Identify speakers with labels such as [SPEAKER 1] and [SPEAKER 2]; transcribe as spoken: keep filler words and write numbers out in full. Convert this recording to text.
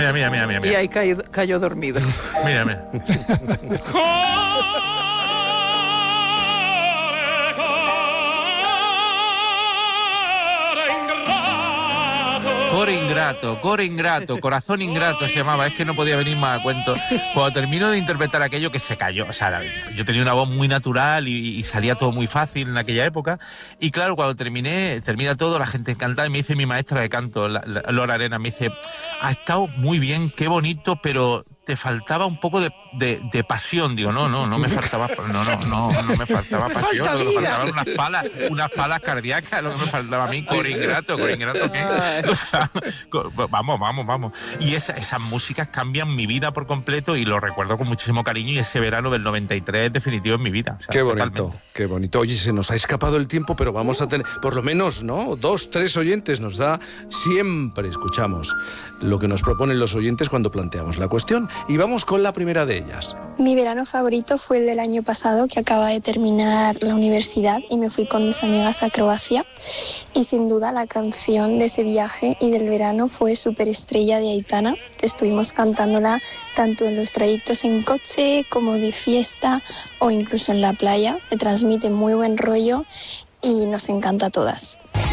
[SPEAKER 1] Mira, mira, mira, mira.
[SPEAKER 2] Y ahí cayó, cayó dormido.
[SPEAKER 1] Mira, mira. Core ingrato, core ingrato, corazón ingrato se llamaba, es que no podía venir más a cuento. Cuando termino de interpretar aquello, que se cayó, o sea, yo tenía una voz muy natural y, y salía todo muy fácil en aquella época, y claro, cuando terminé, termina todo, la gente encantada, y me dice mi maestra de canto, la, la, Lora Arena, me dice, ha estado muy bien, qué bonito, pero te faltaba un poco de, de, de pasión. Digo, no, no, no me faltaba, no, no, no, no me faltaba
[SPEAKER 2] me
[SPEAKER 1] pasión,
[SPEAKER 2] falta
[SPEAKER 1] lo que me
[SPEAKER 2] vida.
[SPEAKER 1] faltaban unas palas, unas palas cardíacas, lo que me faltaba a mí, core ingrato, core ingrato, ¿qué? O sea, vamos, vamos, vamos. Y esa, esas músicas cambian mi vida por completo y lo recuerdo con muchísimo cariño, y ese verano del noventa y tres es definitivo en mi vida. O sea,
[SPEAKER 3] qué bonito,
[SPEAKER 1] totalmente.
[SPEAKER 3] Qué bonito. Oye, se nos ha escapado el tiempo, pero vamos a tener, por lo menos, ¿no? Dos, tres oyentes nos da. Siempre escuchamos lo que nos proponen los oyentes cuando planteamos la cuestión. Y vamos con la primera de ellas.
[SPEAKER 4] Mi verano favorito fue el del año pasado, que acaba de terminar la universidad y me fui con mis amigas a Croacia. Y sin duda la canción de ese viaje y del verano fue Superestrella de Aitana, que estuvimos cantándola tanto en los trayectos en coche como de fiesta o incluso en la playa. Me transmite muy buen rollo y nos encanta a todas.